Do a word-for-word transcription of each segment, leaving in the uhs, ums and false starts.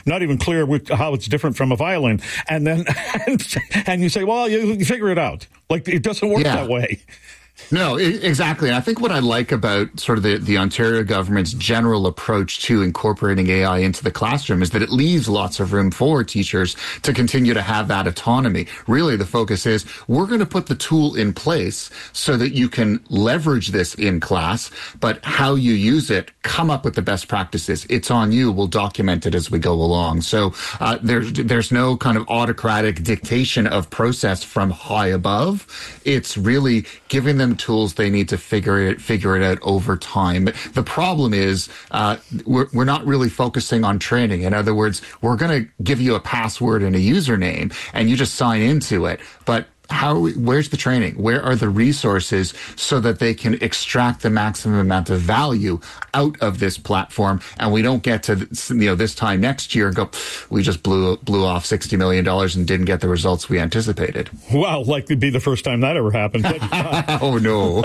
not even clear which, how it's different from a violin. And then, and, and you say, well, you, you figure it out. Like, it doesn't work yeah. that way. No, I- exactly. And I think what I like about sort of the, the Ontario government's general approach to incorporating A I into the classroom is that it leaves lots of room for teachers to continue to have that autonomy. Really, the focus is we're going to put the tool in place so that you can leverage this in class, but how you use it, come up with the best practices. It's on you. We'll document it as we go along. So uh, there's there's no kind of autocratic dictation of process from high above. It's really giving them tools they need to figure it figure it out over time. The problem is uh, we're we're not really focusing on training. In other words, we're going to give you a password and a username, and you just sign into it, but how, where's the training? Where are the resources so that they can extract the maximum amount of value out of this platform? And we don't get to, you know, this time next year and go, we just blew, blew off sixty million dollars and didn't get the results we anticipated. Well, likely be the first time that ever happened. But, uh, oh, no.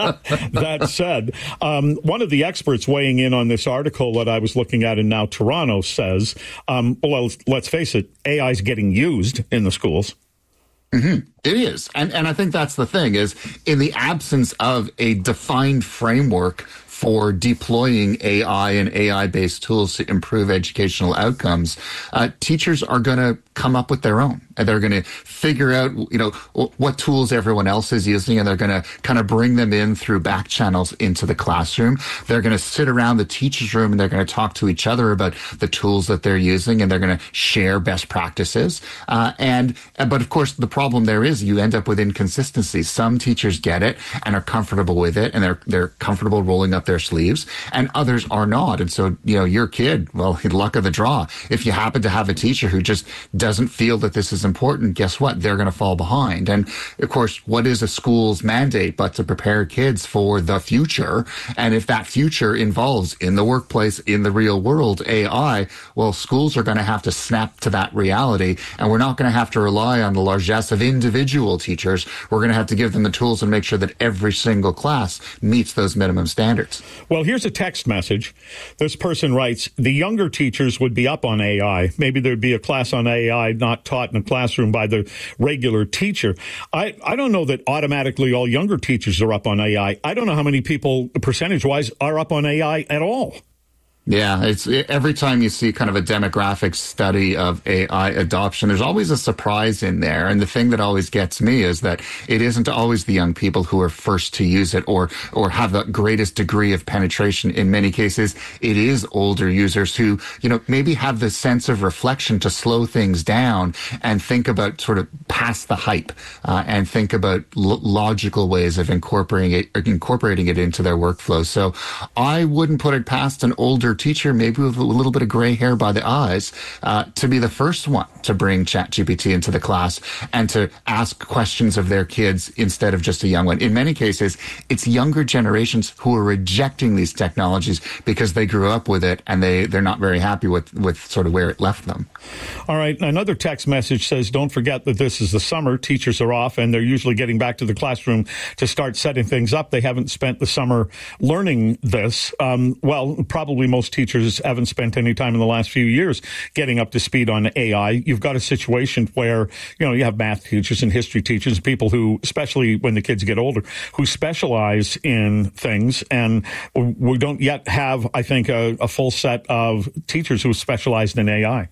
That said, um, one of the experts weighing in on this article that I was looking at in Now Toronto says, um, well, let's face it, A I is getting used in the schools. Mm-hmm. It is. And and I think that's the thing is in the absence of a defined framework for deploying A I and A I-based tools to improve educational outcomes, uh, teachers are going to come up with their own. And they're going to figure out, you know, what tools everyone else is using, and they're going to kind of bring them in through back channels into the classroom. They're going to sit around the teacher's room and they're going to talk to each other about the tools that they're using, and they're going to share best practices. Uh, and, but of course, the problem there is you end up with inconsistencies. Some teachers get it and are comfortable with it, and they're, they're comfortable rolling up their sleeves, and others are not. And so, you know, your kid, well, luck of the draw. If you happen to have a teacher who just doesn't feel that this is important, guess what? They're going to fall behind. And of course, what is a school's mandate but to prepare kids for the future? And if that future involves in the workplace, in the real world, A I, well, schools are going to have to snap to that reality. And we're not going to have to rely on the largesse of individual teachers. We're going to have to give them the tools and make sure that every single class meets those minimum standards. Well, here's a text message. This person writes, the younger teachers would be up on A I. Maybe there'd be a class on A I not taught in a classroom by the regular teacher. I, I don't know that automatically all younger teachers are up on A I. I don't know how many people, percentage-wise, are up on A I at all. Yeah, it's every time you see kind of a demographic study of A I adoption, there's always a surprise in there. And the thing that always gets me is that it isn't always the young people who are first to use it or or have the greatest degree of penetration. In many cases, it is older users who, you know, maybe have the sense of reflection to slow things down and think about sort of past the hype uh, and think about l- logical ways of incorporating it, incorporating it into their workflow. So I wouldn't put it past an older teacher, maybe with a little bit of gray hair by the eyes, uh, to be the first one to bring ChatGPT into the class and to ask questions of their kids instead of just a young one. In many cases, it's younger generations who are rejecting these technologies because they grew up with it and they, they're not very happy with, with sort of where it left them. All right. Another text message says, don't forget that this is the summer. Teachers are off and they're usually getting back to the classroom to start setting things up. They haven't spent the summer learning this. Um, well, probably most teachers haven't spent any time in the last few years getting up to speed on A I. You've got a situation where, you know, you have math teachers and history teachers, people who, especially when the kids get older, who specialize in things. And we don't yet have, I think, a, a full set of teachers who specialized in A I.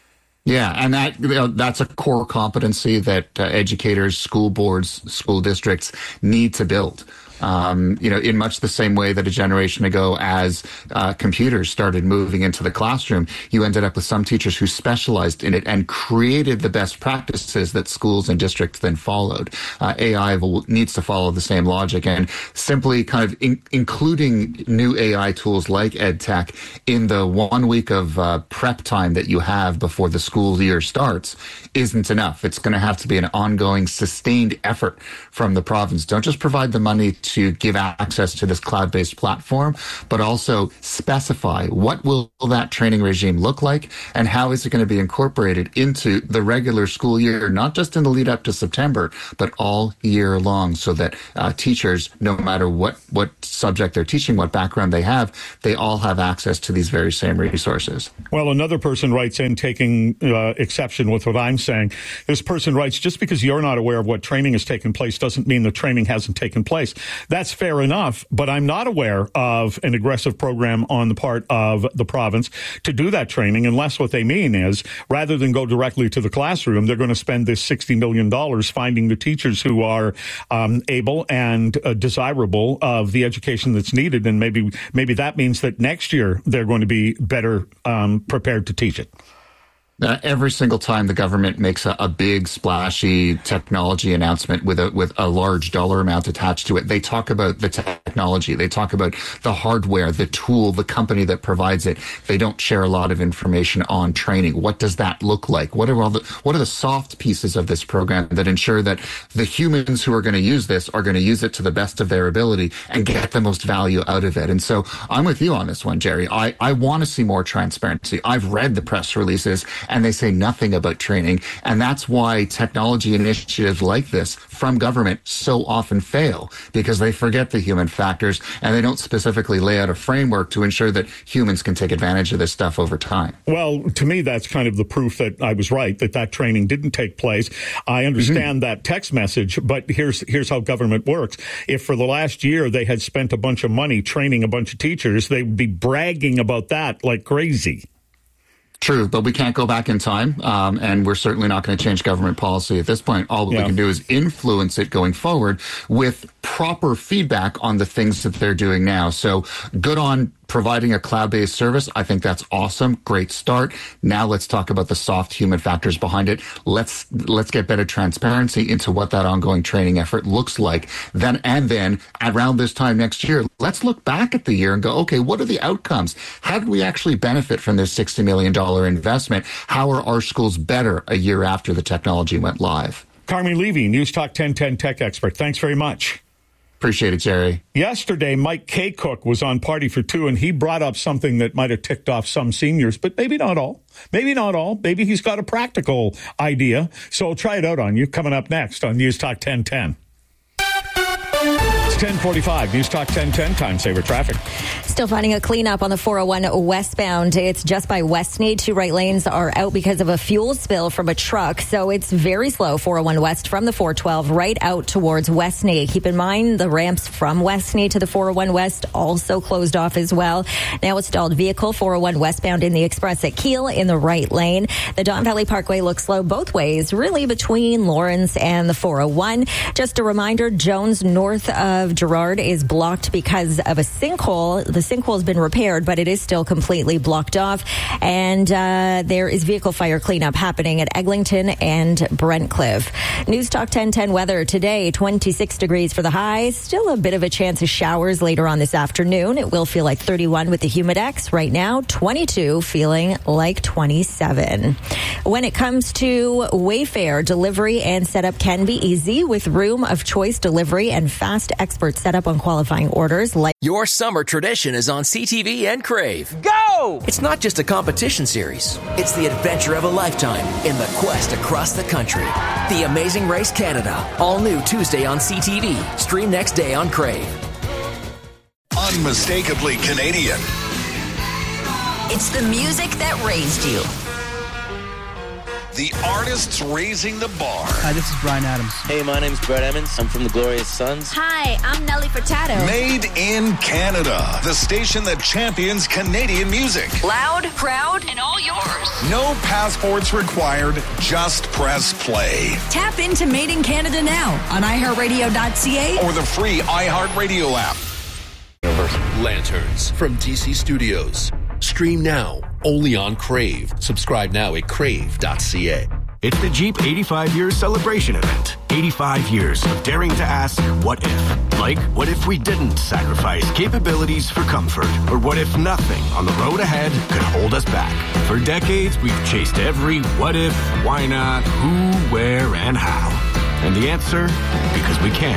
Yeah, and that you know, that's a core competency that uh, educators, school boards, school districts need to build. Um, you know, in much the same way that a generation ago, as uh, computers started moving into the classroom, you ended up with some teachers who specialized in it and created the best practices that schools and districts then followed. Uh, A I will, needs to follow the same logic, and simply kind of in, including new A I tools like EdTech in the one week of uh, prep time that you have before the school year starts isn't enough. It's going to have to be an ongoing, sustained effort from the province. Don't just provide the money to to give access to this cloud-based platform, but also specify what will that training regime look like and how is it going to be incorporated into the regular school year, not just in the lead up to September, but all year long, so that uh, teachers, no matter what, what subject they're teaching, what background they have, they all have access to these very same resources. Well, another person writes in, taking uh, exception with what I'm saying. This person writes, just because you're not aware of what training has taken place doesn't mean the training hasn't taken place. That's fair enough, but I'm not aware of an aggressive program on the part of the province to do that training, unless what they mean is, rather than go directly to the classroom, they're going to spend this sixty million dollars finding the teachers who are um, able and uh, desirable of the education that's needed, and maybe maybe that means that next year they're going to be better um, prepared to teach it. Uh, every single time the government makes a, a big splashy technology announcement with a with a large dollar amount attached to it, they talk about the technology, they talk about the hardware, the tool, the company that provides it. They don't share a lot of information on training. What does that look like? What are all the what are the soft pieces of this program that ensure that the humans who are going to use this are going to use it to the best of their ability and get the most value out of it? And so I'm with you on this one, Jerry. I, I want to see more transparency. I've read the press releases, and they say nothing about training. And that's why technology initiatives like this from government so often fail, because they forget the human factors and they don't specifically lay out a framework to ensure that humans can take advantage of this stuff over time. Well, to me, that's kind of the proof that I was right, that that training didn't take place. I understand mm-hmm. that text message, but here's here's how government works. If for the last year they had spent a bunch of money training a bunch of teachers, they would be bragging about that like crazy. True, but we can't go back in time, um, and we're certainly not going to change government policy at this point. All yeah. we can do is influence it going forward with proper feedback on the things that they're doing now. So good on providing a cloud-based service. I think that's awesome. Great start. Now let's talk about the soft human factors behind it. Let's let's get better transparency into what that ongoing training effort looks like. Then and then around this time next year, let's look back at the year and go, okay, what are the outcomes? How did we actually benefit from this sixty million dollars investment? How are our schools better a year after the technology went live? Carmi Levy, News Talk ten ten tech expert. Thanks very much. Appreciate it, Jerry. Yesterday, Mike K. Cook was on Party for Two, and he brought up something that might have ticked off some seniors, but maybe not all. Maybe not all. Maybe he's got a practical idea. So I'll try it out on you coming up next on News Talk ten ten. It's ten forty-five, News Talk ten ten, Time Saver Traffic. Still finding a cleanup on the four oh one westbound. It's just by Westney. Two right lanes are out because of a fuel spill from a truck. So it's very slow, four oh one west from the four twelve right out towards Westney. Keep in mind the ramps from Westney to the four oh one west also closed off as well. Now a stalled vehicle, four oh one westbound in the express at Kiel in the right lane. The Don Valley Parkway looks slow both ways, really between Lawrence and the four oh one. Just a reminder, Jones north of Gerard is blocked because of a sinkhole. The sinkhole has been repaired, but it is still completely blocked off. And uh, there is vehicle fire cleanup happening at Eglinton and Brentcliffe. News Talk ten ten weather today, twenty-six degrees for the high. Still a bit of a chance of showers later on this afternoon. It will feel like thirty-one with the Humidex. Right now, twenty-two, feeling like twenty-seven. When it comes to Wayfair, delivery and setup can be easy with room of choice delivery and fast expert setup on qualifying orders. Like your summer tradition is on C T V and Crave. Go! It's not just a competition series. It's the adventure of a lifetime in the quest across the country. The Amazing Race Canada. All new Tuesday on C T V. Stream next day on Crave. Unmistakably Canadian. It's the music that raised you. The artists raising the bar. Hi, this is Bryan Adams. Hey, my name's Brett Emmons. I'm from the Glorious Sons. Hi, I'm Nelly Furtado. Made in Canada, the station that champions Canadian music. Loud, proud, and all yours. No passports required, just press play. Tap into Made in Canada now on i heart radio dot c a or the free iHeartRadio app. Lanterns from D C Studios. Stream now, only on Crave. Subscribe now at crave dot c a. It's the Jeep eighty-five years celebration event. eighty-five years of daring to ask, what if? Like, what if we didn't sacrifice capabilities for comfort? Or what if nothing on the road ahead could hold us back? For decades, we've chased every what if, why not, who, where, and how. And the answer? Because we can.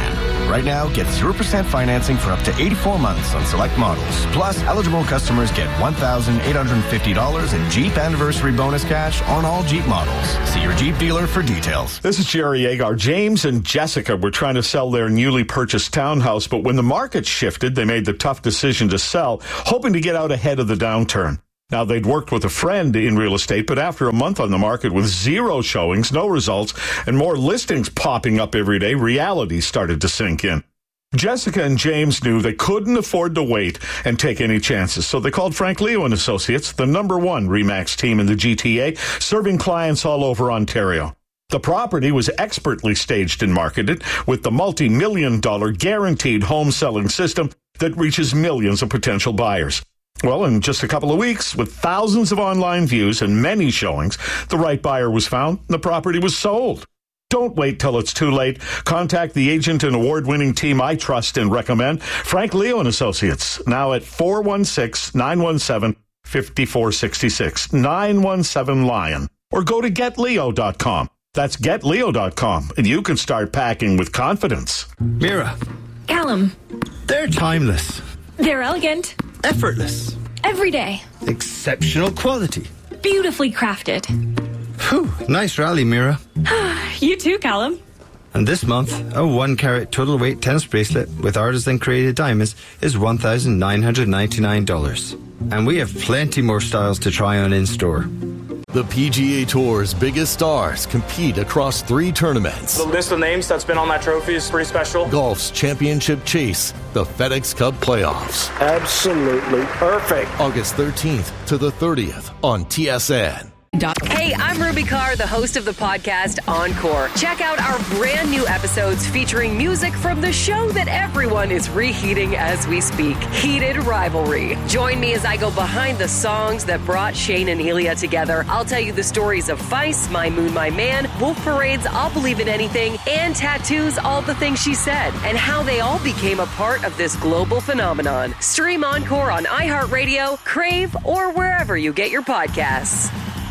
Right now, get zero percent financing for up to eighty-four months on select models. Plus, eligible customers get one thousand eight hundred fifty dollars in Jeep anniversary bonus cash on all Jeep models. See your Jeep dealer for details. This is Jerry Agar. James and Jessica were trying to sell their newly purchased townhouse, but when the market shifted, they made the tough decision to sell, hoping to get out ahead of the downturn. Now, they'd worked with a friend in real estate, but after a month on the market with zero showings, no results, and more listings popping up every day, reality started to sink in. Jessica and James knew they couldn't afford to wait and take any chances, so they called Frank Leo and Associates, the number one RE/MAX team in the G T A, serving clients all over Ontario. The property was expertly staged and marketed with the multi-million dollar guaranteed home selling system that reaches millions of potential buyers. Well, in just a couple of weeks, with thousands of online views and many showings, the right buyer was found and the property was sold. Don't wait till it's too late. Contact the agent and award-winning team I trust and recommend, Frank Leo and Associates, now at four one six, nine one seven, five four six six, nine one seven LION, or go to get leo dot com. That's get leo dot com, and you can start packing with confidence. Mira. Callum. They're timeless. They're elegant. Effortless. Every day. Exceptional quality. Beautifully crafted. Whew, nice rally, Mira. You too, Callum. And this month, a one carat total weight tennis bracelet with artisan created diamonds is one thousand nine hundred ninety-nine dollars. And we have plenty more styles to try on in store. The P G A Tour's biggest stars compete across three tournaments. The list of names that's been on that trophy is pretty special. Golf's championship chase, the FedEx Cup playoffs. Absolutely perfect. August thirteenth to the thirtieth on T S N. Hey, I'm Ruby Carr, the host of the podcast Encore. Check out our brand new episodes featuring music from the show that everyone is reheating as we speak, Heated Rivalry. Join me as I go behind the songs that brought Shane and Elia together. I'll tell you the stories of Feist, My Moon, My Man, Wolf Parade's I'll Believe in Anything, and Tattoo's All the Things She Said, and how they all became a part of this global phenomenon. Stream Encore on iHeartRadio, Crave, or wherever you get your podcasts.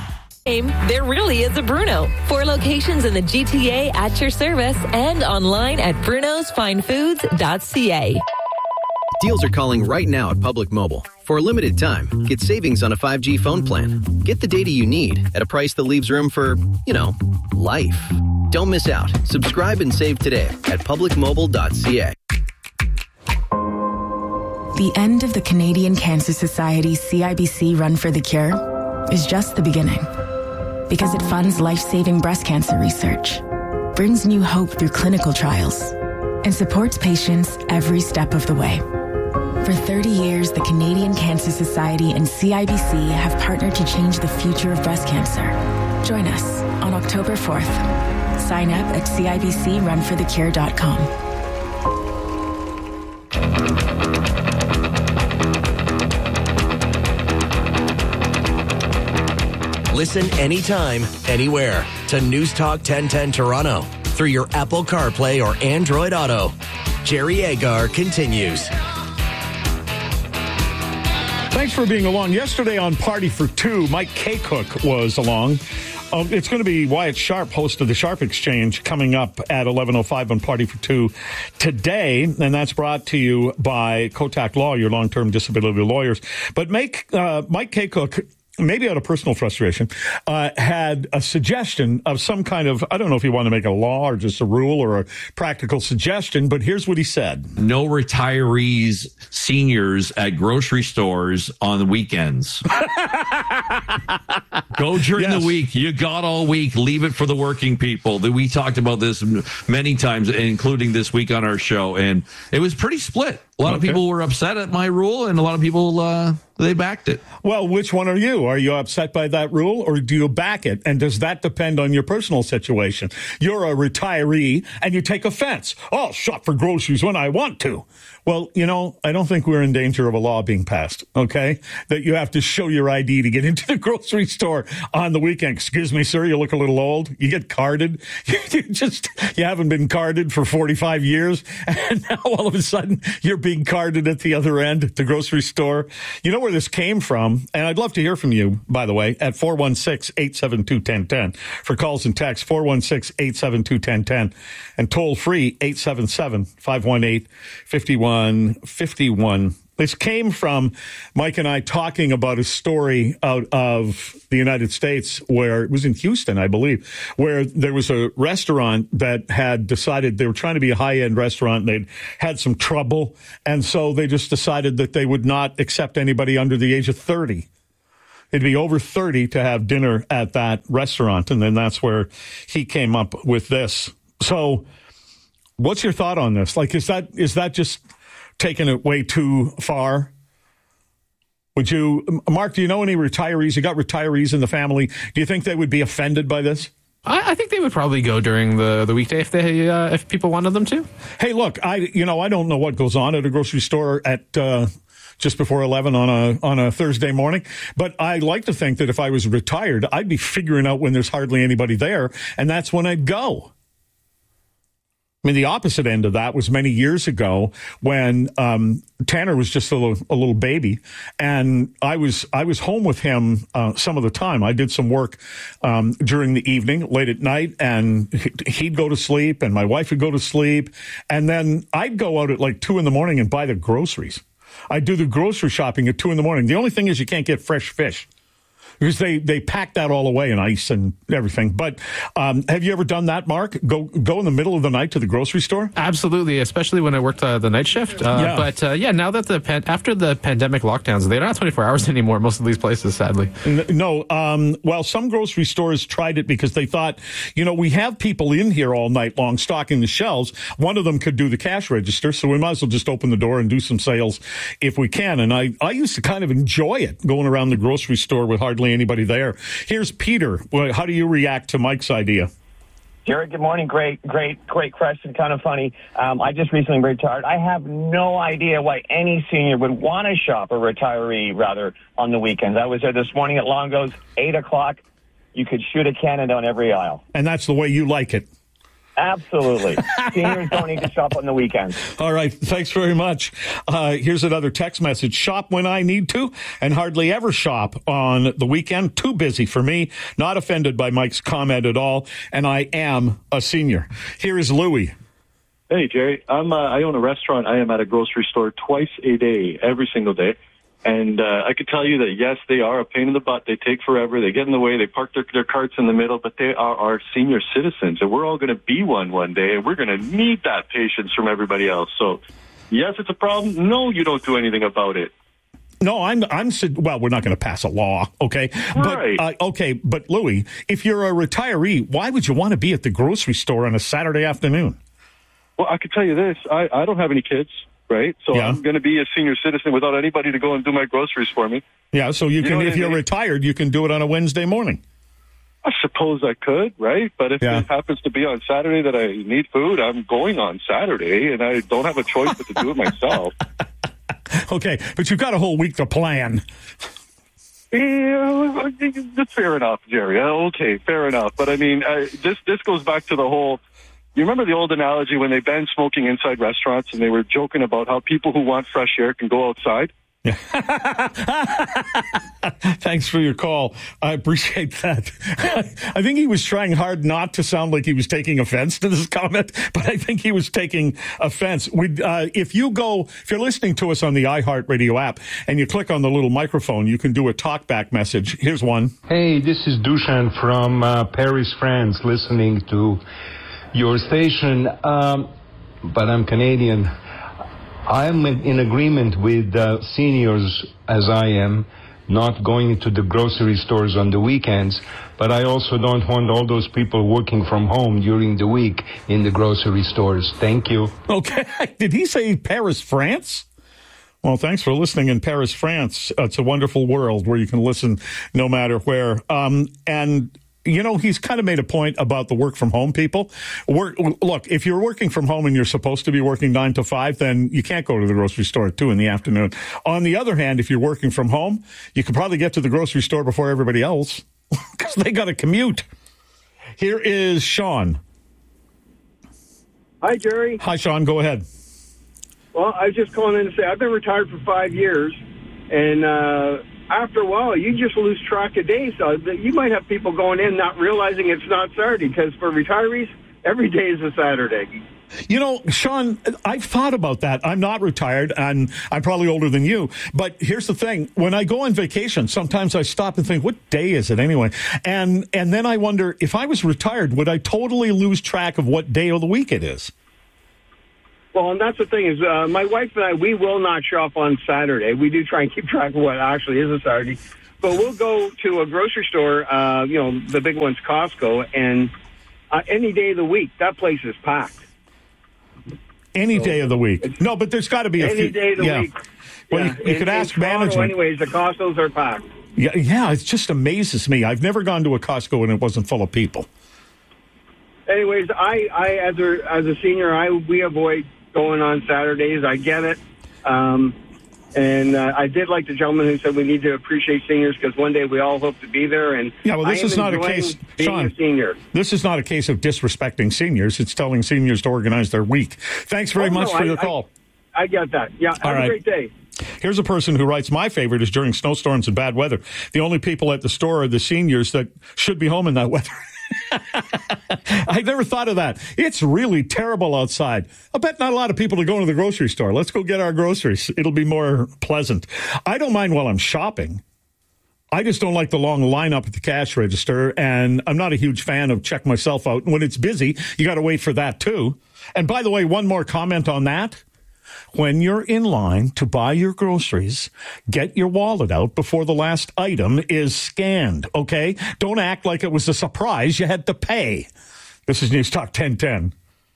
There really is a Bruno. Four locations in the G T A at your service and online at brunos fine foods dot c a. Deals are calling right now at Public Mobile. For a limited time, get savings on a five G phone plan. Get the data you need at a price that leaves room for, you know, life. Don't miss out. Subscribe and save today at public mobile dot c a. The end of the Canadian Cancer Society's C I B C Run for the Cure is just the beginning. Because it funds life-saving breast cancer research, brings new hope through clinical trials, and supports patients every step of the way. For thirty years, the Canadian Cancer Society and C I B C have partnered to change the future of breast cancer. Join us on October fourth. Sign up at C I B C run for the cure dot com. Listen anytime, anywhere to News Talk ten ten Toronto through your Apple CarPlay or Android Auto. Jerry Agar continues. Thanks for being along. Yesterday on Party for Two, Mike Kaycook was along. Um, it's going to be Wyatt Sharp, host of the Sharp Exchange, coming up at eleven oh five on Party for Two today. And that's brought to you by Kotak Law, your long-term disability lawyers. But make, uh, Mike Kaycook, maybe out of personal frustration, uh, had a suggestion of some kind of, I don't know if he wanted to make a law or just a rule or a practical suggestion, but here's what he said. No retirees, seniors at grocery stores on the weekends. Go during yes. the week. You got all week. Leave it for the working people. We talked about this many times, including this week on our show, and it was pretty split. A lot okay. of people were upset at my rule, and a lot of people, uh, they backed it. Well, which one are you? Are you upset by that rule, or do you back it? And does that depend on your personal situation? You're a retiree, and you take offense. Oh, I'll shop for groceries when I want to. Well, you know, I don't think we're in danger of a law being passed, okay? That you have to show your I D to get into the grocery store on the weekend. Excuse me, sir, you look a little old. You get carded. You just, you haven't been carded for forty-five years, and now all of a sudden you're being carded at the other end at the grocery store. You know where where this came from, and I'd love to hear from you, by the way, at four one six, eight seven two, one zero one zero for calls and texts, four one six, eight seven two, one zero one zero, and toll free, eight seven seven, five one eight, five one five one. This came from Mike and I talking about a story out of the United States where it was in Houston, I believe, where there was a restaurant that had decided they were trying to be a high-end restaurant and they'd had some trouble. And so they just decided that they would not accept anybody under the age of thirty. It'd be over thirty to have dinner at that restaurant. And then that's where he came up with this. So what's your thought on this? Like, is that is that just taking it way too far? Would you, Mark, do you know any retirees? You got retirees in the family. Do you think they would be offended by this? I, I think they would probably go during the, the weekday if they uh, if people wanted them to. Hey, look, I you know I don't know what goes on at a grocery store at uh, just before eleven on a on a Thursday morning, but I like to think that if I was retired, I'd be figuring out when there's hardly anybody there, and that's when I'd go. I mean, the opposite end of that was many years ago when um, Tanner was just a little, a little baby, and I was I was home with him uh, some of the time. I did some work um, during the evening, late at night, and he'd go to sleep, and my wife would go to sleep, and then I'd go out at like two in the morning and buy the groceries. I'd do the grocery shopping at two in the morning. The only thing is you can't get fresh fish, because they, they pack that all away in ice and everything. But um, have you ever done that, Mark? Go go in the middle of the night to the grocery store? Absolutely, especially when I worked uh, the night shift. Uh, yeah. But uh, yeah, now that the pan- after the pandemic lockdowns, they don't have twenty-four hours anymore, most of these places, sadly. No. Um, well, some grocery stores tried it because they thought, you know, we have people in here all night long stocking the shelves. One of them could do the cash register, so we might as well just open the door and do some sales if we can. And I, I used to kind of enjoy it, going around the grocery store with hardly anybody there. Here's Peter. Well, how do you react to Mike's idea? Jared, good morning. Great, great, great question. Kind of funny. Um, I just recently retired. I have no idea why any senior would want to shop, a retiree, rather, on the weekends. I was there this morning at Longo's, eight o'clock. You could shoot a cannon on every aisle. And that's the way you like it. Absolutely. Seniors don't need to shop on the weekends. All right. Thanks very much. Uh, here's another text message. Shop when I need to and hardly ever shop on the weekend. Too busy for me. Not offended by Mike's comment at all. And I am a senior. Here is Louie. Hey, Jerry. I'm, uh, I own a restaurant. I am at a grocery store twice a day, every single day. And uh, I could tell you that, yes, they are a pain in the butt. They take forever. They get in the way. They park their, their carts in the middle. But they are our senior citizens, and we're all going to be one one day, and we're going to need that patience from everybody else. So, yes, it's a problem. No, you don't do anything about it. No, I'm, I'm, well, we're not going to pass a law, okay? Right. But, uh, okay, but Louie, if you're a retiree, why would you want to be at the grocery store on a Saturday afternoon? Well, I could tell you this. I, I don't have any kids. Right, so yeah. I'm going to be a senior citizen without anybody to go and do my groceries for me. Yeah, so you, you can, if you're I mean? retired, you can do it on a Wednesday morning. I suppose I could, right? But if yeah. it happens to be on Saturday that I need food, I'm going on Saturday, and I don't have a choice but to do it myself. Okay, but you've got a whole week to plan. Yeah, that's fair enough, Jerry. Okay, fair enough. But I mean, uh, this this goes back to the whole. You remember the old analogy when they banned smoking inside restaurants and they were joking about how people who want fresh air can go outside? Yeah. Thanks for your call. I appreciate that. I think he was trying hard not to sound like he was taking offense to this comment, but I think he was taking offense. We, uh, if you go, if you're listening to us on the iHeartRadio app and you click on the little microphone, you can do a talkback message. Here's one. Hey, this is Dushan from uh, Paris, France, listening to your station, um, but I'm Canadian. I'm in agreement with uh, seniors, as I am, not going to the grocery stores on the weekends, but I also don't want all those people working from home during the week in the grocery stores. Thank you. Okay. Did he say Paris, France? Well, thanks for listening in Paris, France. It's a wonderful world where you can listen no matter where. Um, and you know, he's kind of made a point about the work from home people. Work, look, if you're working from home and you're supposed to be working nine to five, then you can't go to the grocery store at two in the afternoon. On the other hand, if you're working from home, you can probably get to the grocery store before everybody else because they got to commute. Here is Sean. Hi, Jerry. Hi, Sean. Go ahead. Well, I was just calling in to say I've been retired for five years. And uh, after a while, you just lose track of days. So you might have people going in not realizing it's not Saturday, because for retirees, every day is a Saturday. You know, Sean, I've thought about that. I'm not retired, and I'm probably older than you. But here's the thing. When I go on vacation, sometimes I stop and think, what day is it anyway? And and then I wonder, if I was retired, would I totally lose track of what day of the week it is? Well, and that's the thing is, uh, my wife and I, we will not shop on Saturday. We do try and keep track of what actually is a Saturday. But we'll go to a grocery store, uh, you know, the big one's Costco, and uh, any day of the week, that place is packed. Any so, day of the week. No, but there's got to be a any few. Any day of the yeah. week. Well, yeah. you, you in, could ask in Toronto, management. Anyways, the Costco's are packed. Yeah, yeah, it just amazes me. I've never gone to a Costco and it wasn't full of people. Anyways, I, I as a as a senior, I we avoid going on Saturdays. I get it. Um, and uh, I did like the gentleman who said we need to appreciate seniors, because one day we all hope to be there. And yeah, well, this is not a case, Sean, a senior. This is not a case of disrespecting seniors. It's telling seniors to organize their week. Thanks very oh, much no, for I, your call. I, I get that. Yeah, have all right. a great day. Here's a person who writes, my favorite is during snowstorms and bad weather. The only people at the store are the seniors that should be home in that weather. I never thought of that. It's really terrible outside. I bet not a lot of people are going to the grocery store. Let's go get our groceries. It'll be more pleasant. I don't mind while I'm shopping. I just don't like the long lineup at the cash register, and I'm not a huge fan of check myself out. When it's busy, you got to wait for that too. And by the way, one more comment on that. When you're in line to buy your groceries, get your wallet out before the last item is scanned, okay? Don't act like it was a surprise you had to pay. This is News Talk ten ten.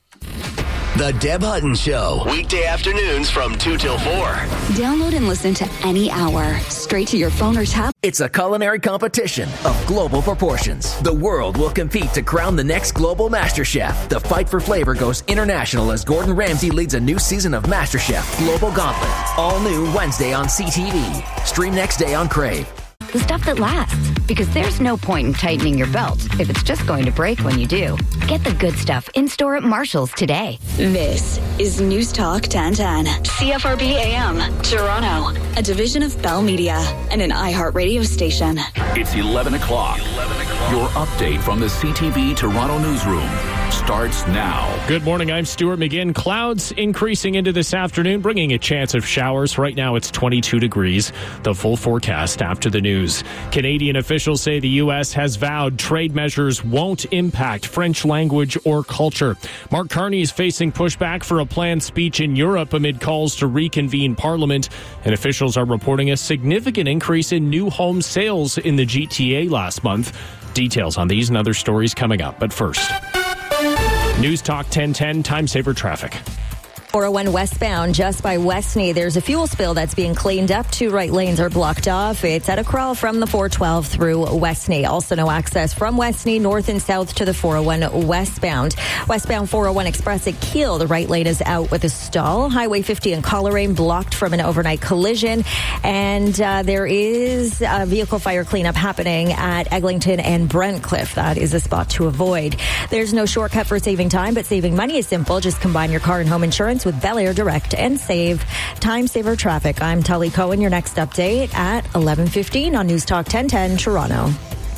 The Deb Hutton Show. Weekday afternoons from two till four. Download and listen to any hour. Straight to your phone or tab. It's a culinary competition of global proportions. The world will compete to crown the next global master chef. The fight for flavor goes international as Gordon Ramsay leads a new season of MasterChef Global Gauntlet. All new Wednesday on C T V. Stream next day on Crave. The stuff that lasts. Because there's no point in tightening your belt if it's just going to break when you do. Get the good stuff in-store at Marshall's today. This is News Talk ten ten. C F R B A M, Toronto. A division of Bell Media and an iHeartRadio station. It's eleven o'clock. eleven o'clock. Your update from the C T V Toronto newsroom starts now. Good morning, I'm Stuart McGinn. Clouds increasing into this afternoon, bringing a chance of showers. Right now it's twenty-two degrees. The full forecast after the news. Canadian officials say the U S has vowed trade measures won't impact French language or culture. Mark Carney is facing pushback for a planned speech in Europe amid calls to reconvene Parliament. And officials are reporting a significant increase in new home sales in the G T A last month. Details on these and other stories coming up. But first, News Talk ten ten, time saver traffic. four oh one westbound, just by Westney, there's a fuel spill that's being cleaned up. Two right lanes are blocked off. It's at a crawl from the four twelve through Westney. Also no access from Westney north and south to the four oh one westbound. Westbound four oh one Express at Kiel, the right lane is out with a stall. Highway fifty in Coleraine blocked from an overnight collision. And uh, there is a vehicle fire cleanup happening at Eglinton and Brentcliffe. That is a spot to avoid. There's no shortcut for saving time, but saving money is simple. Just combine your car and home insurance with Bel Air Direct and save time saver traffic. I'm Tully Cohen. Your next update at eleven fifteen on News Talk ten ten Toronto.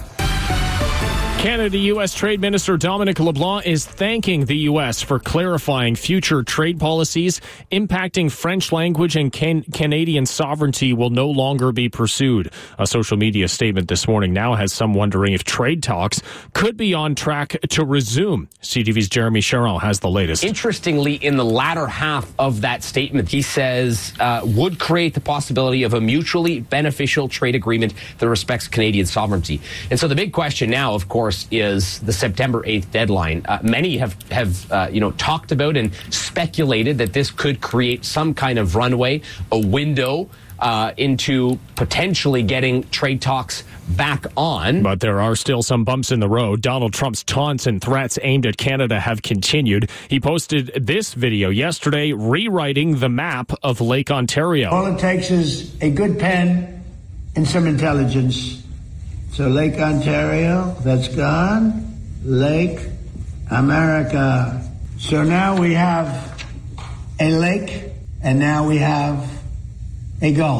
Canada U S Trade Minister Dominic LeBlanc is thanking the U S for clarifying future trade policies impacting French language and can- Canadian sovereignty will no longer be pursued. A social media statement this morning now has some wondering if trade talks could be on track to resume. C T V's Jeremy Charron has the latest. Interestingly, in the latter half of that statement, he says uh, would create the possibility of a mutually beneficial trade agreement that respects Canadian sovereignty. And so the big question now, of course, is the September eighth deadline. Uh, many have, have uh, you know, talked about and speculated that this could create some kind of runway, a window uh, into potentially getting trade talks back on. But there are still some bumps in the road. Donald Trump's taunts and threats aimed at Canada have continued. He posted this video yesterday rewriting the map of Lake Ontario. All it takes is a good pen and some intelligence. So Lake Ontario, that's gone. Lake America. So now we have a lake, and now we have a gulf.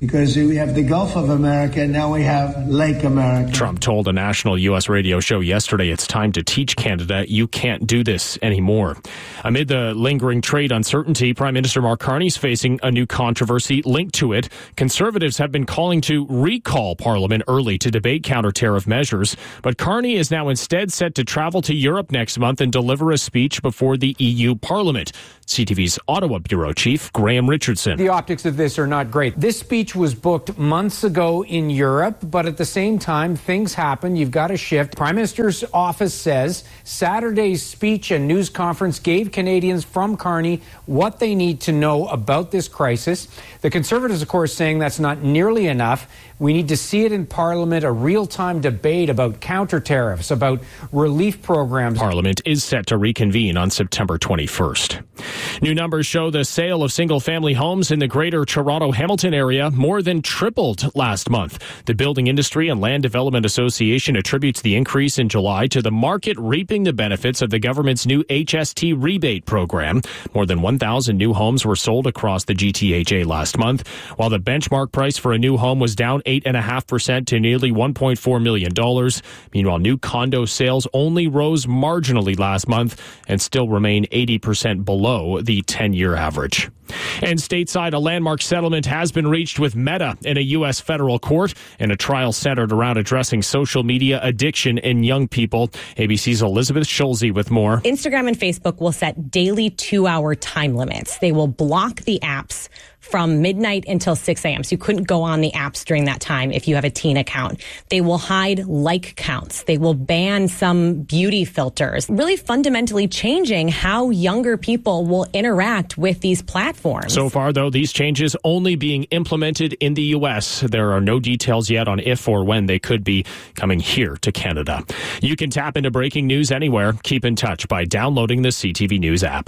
because we have the Gulf of America, and now we have Lake America. Trump told a national U S radio show yesterday it's time to teach Canada you can't do this anymore. Amid the lingering trade uncertainty, Prime Minister Mark Carney is facing a new controversy linked to it. Conservatives have been calling to recall Parliament early to debate counter-tariff measures, but Carney is now instead set to travel to Europe next month and deliver a speech before the E U Parliament. C T V's Ottawa Bureau Chief Graham Richardson. The optics of this are not great. This speech was booked months ago in Europe, but at the same time, things happen. You've got to shift. Prime Minister's office says Saturday's speech and news conference gave Canadians from Carney what they need to know about this crisis. The Conservatives, of course, saying that's not nearly enough. We need to see it in Parliament, a real-time debate about counter-tariffs, about relief programs. Parliament is set to reconvene on September twenty-first. New numbers show the sale of single-family homes in the Greater Toronto-Hamilton area more than tripled last month. The Building Industry and Land Development Association attributes the increase in July to the market reaping the benefits of the government's new H S T rebate program. More than one thousand new homes were sold across the G T H A last month, while the benchmark price for a new home was down eight point five percent to nearly one point four million dollars. Meanwhile, new condo sales only rose marginally last month and still remain eighty percent below the ten-year average. And stateside, a landmark settlement has been reached with Meta in a U S federal court in a trial centered around addressing social media addiction in young people. A B C's Elizabeth Schulze with more. Instagram and Facebook will set daily two-hour time limits. They will block the apps from midnight until six a.m. So you couldn't go on the apps during that time if you have a teen account. They will hide like counts. They will ban some beauty filters, really fundamentally changing how younger people will interact with these platforms. So far, though, these changes only being implemented in the U S. There are no details yet on if or when they could be coming here to Canada. You can tap into breaking news anywhere. Keep in touch by downloading the C T V News app.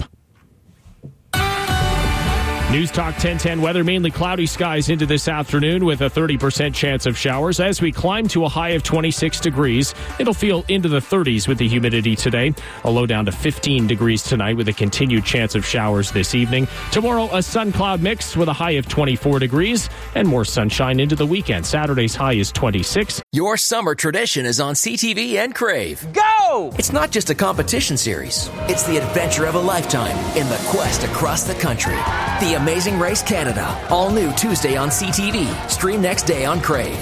News Talk ten ten weather, mainly cloudy skies into this afternoon with a thirty percent chance of showers. As we climb to a high of twenty-six degrees, it'll feel into the thirties with the humidity today. A low down to fifteen degrees tonight with a continued chance of showers this evening. Tomorrow, a sun-cloud mix with a high of twenty-four degrees and more sunshine into the weekend. Saturday's high is twenty-six. Your summer tradition is on C T V and Crave. Go! It's not just a competition series. It's the adventure of a lifetime in the quest across the country. The Amazing Race Canada. All new Tuesday on C T V. Stream next day on Crave.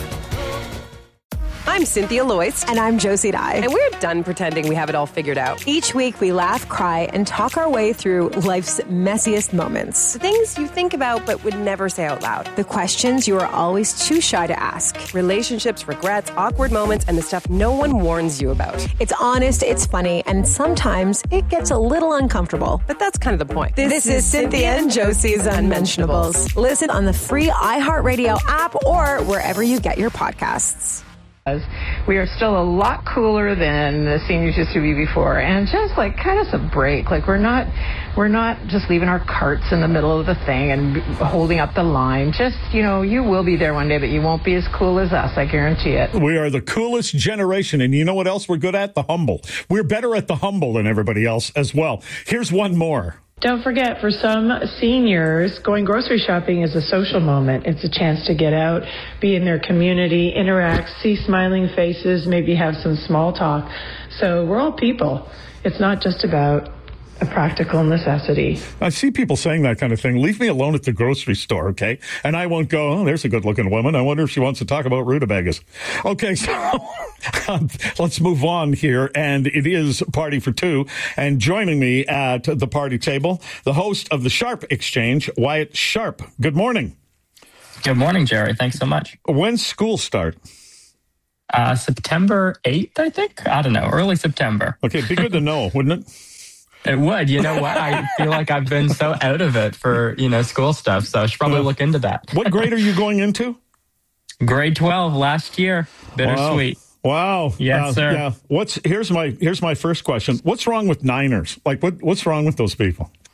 I'm Cynthia Loyce. And I'm Josie Dye. And we're done pretending we have it all figured out. Each week we laugh, cry, and talk our way through life's messiest moments. The things you think about but would never say out loud. The questions you are always too shy to ask. Relationships, regrets, awkward moments, and the stuff no one warns you about. It's honest, it's funny, and sometimes it gets a little uncomfortable. But that's kind of the point. This, this is Cynthia and Josie's Unmentionables. Listen on the free iHeartRadio app or wherever you get your podcasts. We are still a lot cooler than the seniors used to be before, and just like kind of a break. Like we're not, we're not just leaving our carts in the middle of the thing and holding up the line. Just, you know, you will be there one day, but you won't be as cool as us. I guarantee it. We are the coolest generation, and you know what else we're good at? The humble. We're better at the humble than everybody else as well. Here's one more. Don't forget, for some seniors, going grocery shopping is a social moment. It's a chance to get out, be in their community, interact, see smiling faces, maybe have some small talk. So we're all people. It's not just about a practical necessity. I see people saying that kind of thing. Leave me alone at the grocery store, okay? And I won't go, oh, there's a good-looking woman. I wonder if she wants to talk about rutabagas. Okay, so um, let's move on here. And it is Party for Two. And joining me at the party table, the host of the Sharp Exchange, Wyatt Sharp. Good morning. Good morning, Jerry. Thanks so much. When's school start? Uh, September eighth, I think. I don't know. Early September. Okay, be good to know, wouldn't it? It would. You know what? I feel like I've been so out of it for, you know, school stuff. So I should probably look into that. What grade are you going into? Grade twelve last year. Bittersweet. Wow. wow. Yes, uh, sir. Yeah. What's here's my here's my first question. What's wrong with Niners? Like what what's wrong with those people?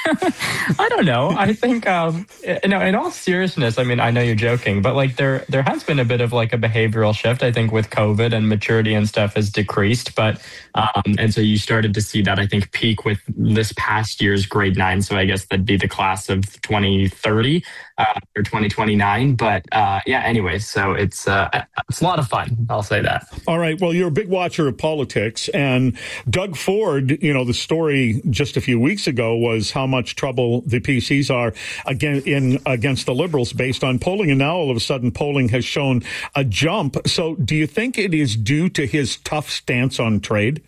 I don't know. I think, um, you know, in all seriousness, I mean, I know you're joking, but like there, there has been a bit of like a behavioral shift. I think with COVID and maturity and stuff has decreased, but um, and so you started to see that I think peak with this past year's grade nine. So I guess that'd be the class of twenty thirty uh, or twenty twenty-nine. But uh, yeah, anyway, so it's uh, it's a lot of fun. I'll say that. All right. Well, you're a big watcher of politics, and Doug Ford. You know, the story just a few weeks ago was how much trouble the P Cs are again in against the Liberals based on polling, and now all of a sudden polling has shown a jump. So, do you think it is due to his tough stance on trade?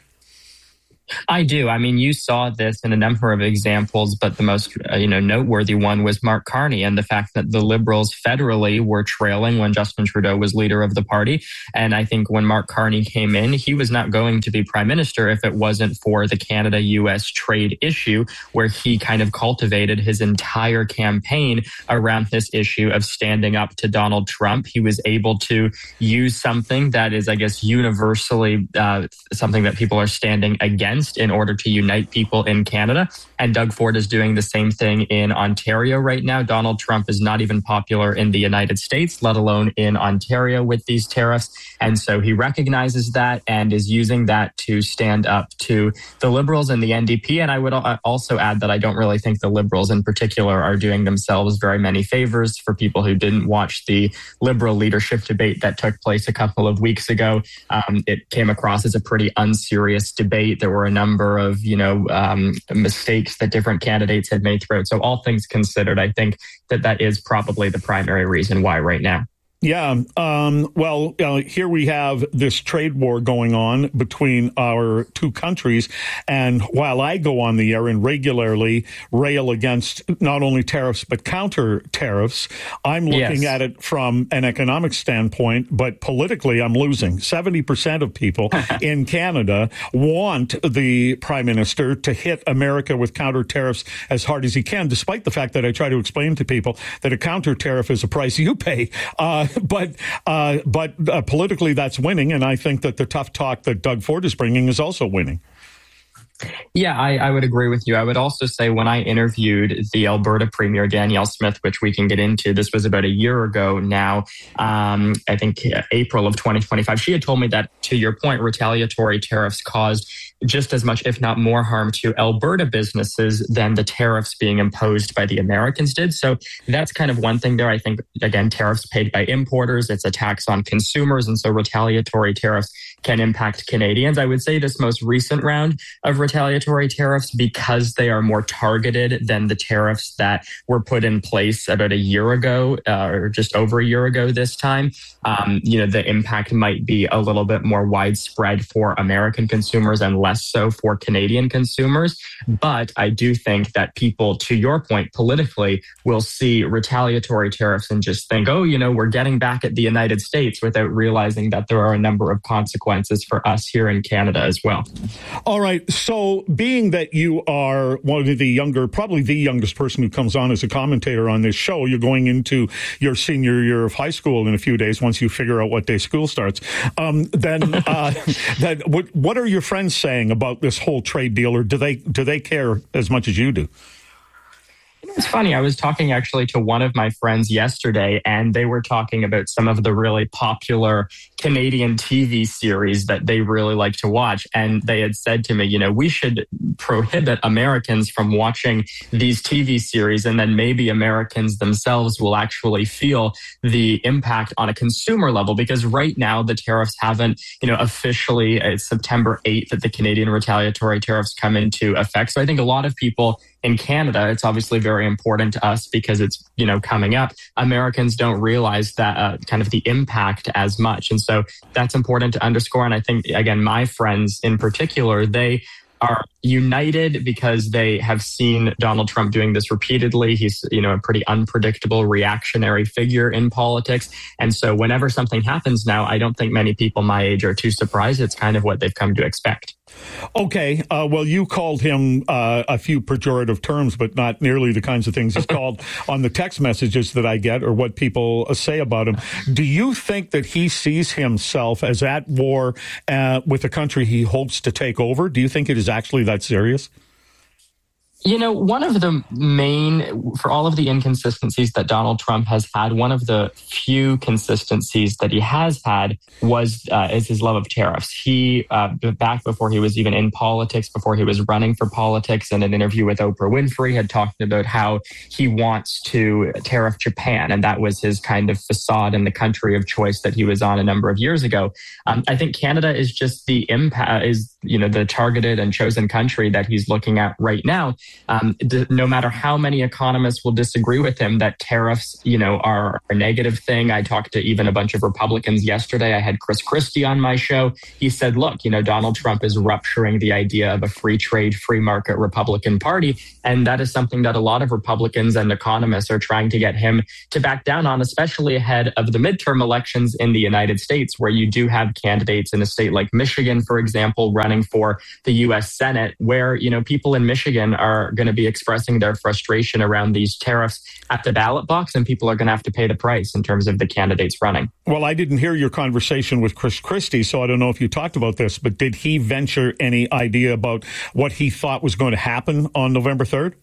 I do. I mean, you saw this in a number of examples, but the most, uh, you know, noteworthy one was Mark Carney and the fact that the Liberals federally were trailing when Justin Trudeau was leader of the party. And I think when Mark Carney came in, he was not going to be prime minister if it wasn't for the Canada-U S trade issue, where he kind of cultivated his entire campaign around this issue of standing up to Donald Trump. He was able to use something that is, I guess, universally uh, something that people are standing against in order to unite people in Canada. And Doug Ford is doing the same thing in Ontario right now. Donald Trump is not even popular in the United States, let alone in Ontario with these tariffs. And so he recognizes that and is using that to stand up to the Liberals and the N D P. And I would also add that I don't really think the Liberals in particular are doing themselves very many favors. For people who didn't watch the Liberal leadership debate that took place a couple of weeks ago, um, it came across as a pretty unserious debate. There were a number of, you know, um, mistakes that different candidates had made throughout. So all things considered, I think that that is probably the primary reason why right now. Yeah. Um, well, uh, here we have this trade war going on between our two countries. And while I go on the air and regularly rail against not only tariffs, but counter tariffs, I'm looking yes. at it from an economic standpoint, but politically I'm losing. seventy percent of people in Canada want the prime minister to hit America with counter tariffs as hard as he can, despite the fact that I try to explain to people that a counter tariff is a price you pay. Uh, But uh, but uh, politically, that's winning. And I think that the tough talk that Doug Ford is bringing is also winning. Yeah, I, I would agree with you. I would also say when I interviewed the Alberta Premier, Danielle Smith, which we can get into, this was about a year ago now, um, I think April of twenty twenty-five, she had told me that, to your point, retaliatory tariffs caused just as much, if not more, harm to Alberta businesses than the tariffs being imposed by the Americans did. So that's kind of one thing there. I think, again, tariffs paid by importers, it's a tax on consumers. And so retaliatory tariffs can impact Canadians. I would say this most recent round of retaliatory tariffs, because they are more targeted than the tariffs that were put in place about a year ago, uh, or just over a year ago this time, um, you know, the impact might be a little bit more widespread for American consumers and less so for Canadian consumers. But I do think that people, to your point, politically will see retaliatory tariffs and just think, oh, you know, we're getting back at the United States, without realizing that there are a number of consequences for us here in Canada as well. All right. So being that you are one of the younger, probably the youngest person who comes on as a commentator on this show, you're going into your senior year of high school in a few days once you figure out what day school starts. Um, then uh, that, what, what are your friends saying about this whole trade deal, or do they do they care as much as you do? It's funny. I was talking actually to one of my friends yesterday, and they were talking about some of the really popular Canadian T V series that they really like to watch. And they had said to me, you know, we should prohibit Americans from watching these T V series, and then maybe Americans themselves will actually feel the impact on a consumer level. Because right now the tariffs haven't, you know, officially, it's September eighth that the Canadian retaliatory tariffs come into effect. So I think a lot of people in Canada, it's obviously very important to us because it's, you know, coming up. Americans don't realize that uh, kind of the impact as much. And so that's important to underscore. And I think, again, my friends in particular, they are united because they have seen Donald Trump doing this repeatedly. He's, you know, a pretty unpredictable reactionary figure in politics. And so whenever something happens now, I don't think many people my age are too surprised. It's kind of what they've come to expect. Okay. Uh, well, you called him uh, a few pejorative terms, but not nearly the kinds of things he's called on the text messages that I get or what people say about him. Do you think that he sees himself as at war uh, with the country he hopes to take over? Do you think it is actually that serious? You know, one of the main, for all of the inconsistencies that Donald Trump has had, one of the few consistencies that he has had was uh, is his love of tariffs. He, uh, back before he was even in politics, before he was running for politics, in an interview with Oprah Winfrey, had talked about how he wants to tariff Japan, and that was his kind of facade in the country of choice that he was on a number of years ago. Um, I think Canada is just the impact, is you know the targeted and chosen country that he's looking at right now. Um, th- no matter how many economists will disagree with him that tariffs, you know, are a negative thing. I talked to even a bunch of Republicans yesterday. I had Chris Christie on my show. He said, look, you know, Donald Trump is rupturing the idea of a free trade, free market Republican Party. And that is something that a lot of Republicans and economists are trying to get him to back down on, especially ahead of the midterm elections in the United States, where you do have candidates in a state like Michigan, for example, running for the U S Senate, where, you know, people in Michigan are going to be expressing their frustration around these tariffs at the ballot box, and people are going to have to pay the price in terms of the candidates running. Well, I didn't hear your conversation with Chris Christie, so I don't know if you talked about this, but did he venture any idea about what he thought was going to happen on November third?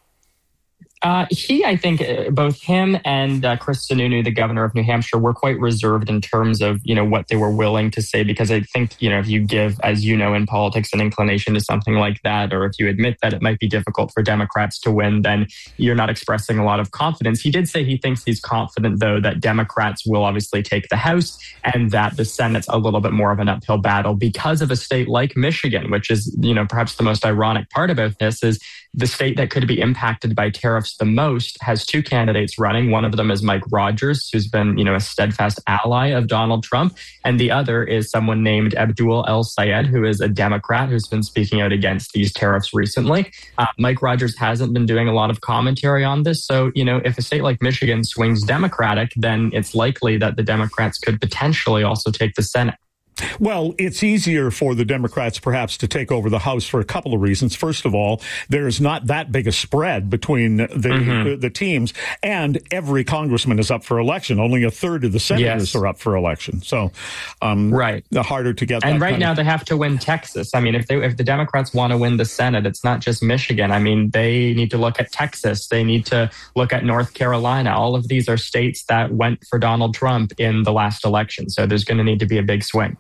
Uh, he, I think, uh, both him and uh, Chris Sununu, the governor of New Hampshire, were quite reserved in terms of, you know, what they were willing to say, because I think, you know, if you give, as you know, in politics, an inclination to something like that, or if you admit that it might be difficult for Democrats to win, then you're not expressing a lot of confidence. He did say he thinks he's confident, though, that Democrats will obviously take the House and that the Senate's a little bit more of an uphill battle because of a state like Michigan, which is, you know, perhaps the most ironic part about this is the state that could be impacted by tariffs the most has two candidates running. One of them is Mike Rogers, who's been, you know, a steadfast ally of Donald Trump. And the other is someone named Abdul El-Sayed, who is a Democrat who's been speaking out against these tariffs recently. Uh, Mike Rogers hasn't been doing a lot of commentary on this. So, you know, if a state like Michigan swings Democratic, then it's likely that the Democrats could potentially also take the Senate. Well, it's easier for the Democrats perhaps to take over the House for a couple of reasons. First of all, there's not that big a spread between the mm-hmm. the, the teams, and every congressman is up for election. Only a third of the senators yes. are up for election. So, um, right, the harder to get. And that right kind now of- they have to win Texas. I mean, if they if the Democrats want to win the Senate, it's not just Michigan. I mean, they need to look at Texas. They need to look at North Carolina. All of these are states that went for Donald Trump in the last election. So there's going to need to be a big swing.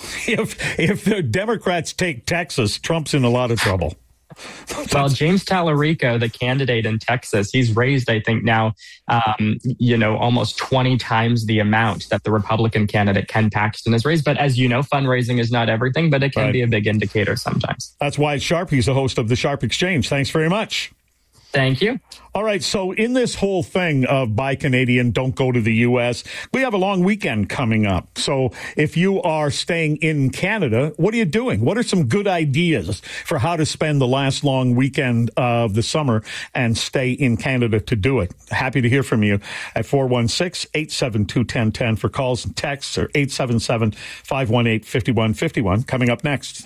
If if the Democrats take Texas, Trump's in a lot of trouble. Well, James Tallarico, the candidate in Texas, he's raised, I think now, um, you know, almost twenty times the amount that the Republican candidate Ken Paxton has raised. But as you know, fundraising is not everything, but it can right. be a big indicator sometimes. That's why Sharp, he's the host of the Sharp Exchange. Thanks very much. Thank you. All right. So in this whole thing of buy Canadian, don't go to the U S, we have a long weekend coming up. So if you are staying in Canada, what are you doing? What are some good ideas for how to spend the last long weekend of the summer and stay in Canada to do it? Happy to hear from you at four one six, eight seven two, one zero one zero for calls and texts, or eight seven seven, five one eight, five one five one. Coming up next.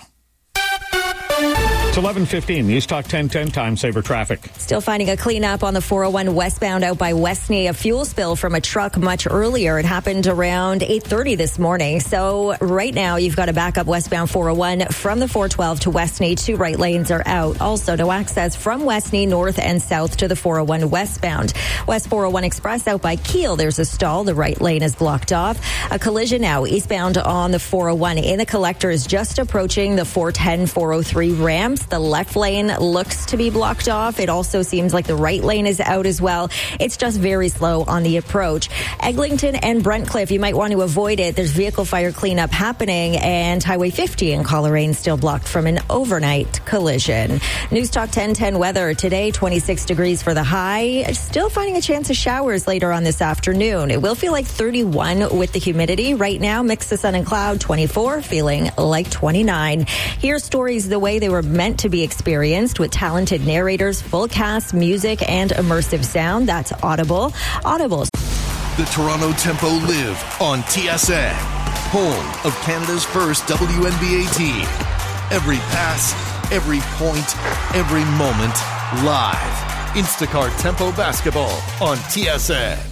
It's eleven fifteen, News Talk ten ten, time saver traffic. Still finding a cleanup on the four oh one westbound out by Westney. A fuel spill from a truck much earlier. It happened around eight thirty this morning. So right now you've got a backup westbound four oh one from the four twelve to Westney. Two right lanes are out. Also no access from Westney north and south to the four oh one westbound. West four oh one Express out by Kiel. There's a stall. The right lane is blocked off. A collision now eastbound on the four oh one in the collector is just approaching the four ten, four oh three ramps. The left lane looks to be blocked off. It also seems like the right lane is out as well. It's just very slow on the approach. Eglinton and Brentcliffe, you might want to avoid it. There's vehicle fire cleanup happening, and Highway fifty in Coleraine still blocked from an overnight collision. News Talk ten ten weather today, twenty-six degrees for the high. Still finding a chance of showers later on this afternoon. It will feel like thirty-one with the humidity. Right now, mix of sun and cloud, twenty-four, feeling like twenty-nine. Here's stories the way they were meant to be experienced, with talented narrators, full cast, music, and immersive sound. That's Audible. Audible's. The Toronto Tempo live on T S N, home of Canada's first W N B A team. Every pass, every point, every moment, live. Instacart Tempo Basketball on T S N.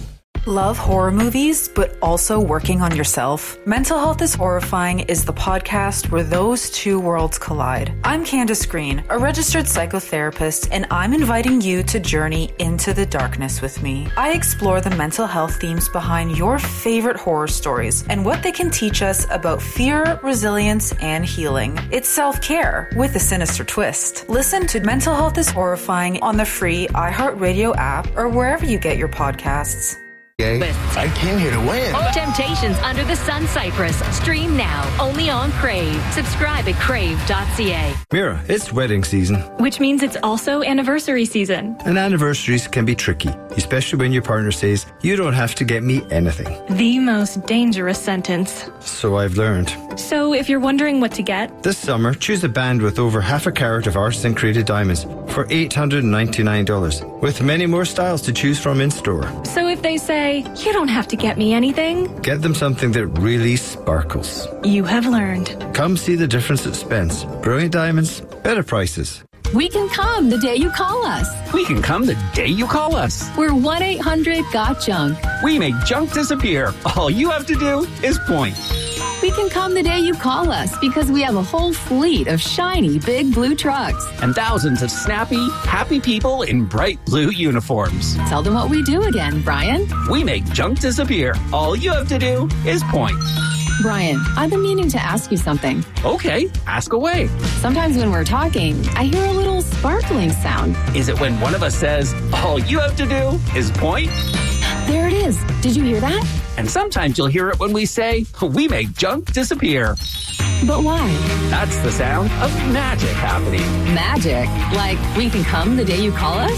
Love horror movies, but also working on yourself? Mental Health is Horrifying is the podcast where those two worlds collide. I'm Candace Green, a registered psychotherapist, and I'm inviting you to journey into the darkness with me. I explore the mental health themes behind your favorite horror stories and what they can teach us about fear, resilience, and healing. It's self-care with a sinister twist. Listen to Mental Health is Horrifying on the free iHeartRadio app or wherever you get your podcasts. I came here to win. Temptations Under the Sun Cypress. Stream now, only on Crave. Subscribe at crave dot c a. Mira, it's wedding season. Which means it's also anniversary season. And anniversaries can be tricky, especially when your partner says, you don't have to get me anything. The most dangerous sentence. So I've learned. So if you're wondering what to get, this summer, choose a band with over half a carat of artisan created diamonds for eight hundred ninety-nine dollars, with many more styles to choose from in store. So if they say, you don't have to get me anything, get them something that really sparkles. You have learned. Come see the difference at Spence. Brilliant diamonds, better prices. We can come the day you call us. We can come the day you call us. We're one eight hundred got junk. We make junk disappear. All you have to do is point. We can come the day you call us because we have a whole fleet of shiny big blue trucks. And thousands of snappy, happy people in bright blue uniforms. Tell them what we do again, Brian. We make junk disappear. All you have to do is point. Brian, I've been meaning to ask you something. Okay, ask away. Sometimes when we're talking, I hear a little sparkling sound. Is it when one of us says, all you have to do is point? There it is. Did you hear that? And sometimes you'll hear it when we say, we make junk disappear. But why? That's the sound of magic happening. Magic? Like we can come the day you call us?